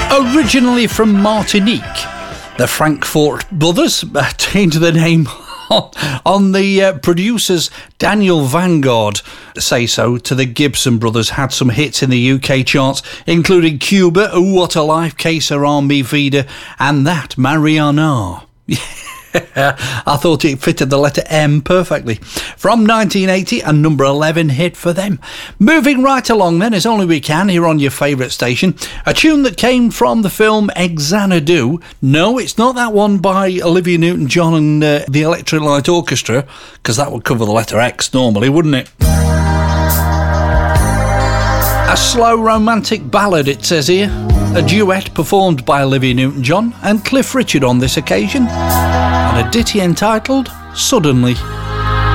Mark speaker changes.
Speaker 1: Originally from Martinique, the Frankfurt brothers changed the name on the producers Daniel Vanguard say so to the Gibson brothers. Had some hits in the UK charts, including Cuba, Ooh What a Life, Que Sera Mi Vida, and that Mariana. I thought it fitted the letter M perfectly. From 1980, a number 11 hit for them. Moving right along then, as only we can, here on your favourite station, a tune that came from the film Xanadu. No, it's not that one by Olivia Newton-John and the Electric Light Orchestra, because that would cover the letter X normally, wouldn't it? A slow romantic ballad, it says here. A duet performed by Olivia Newton-John and Cliff Richard on this occasion. And a ditty entitled Suddenly.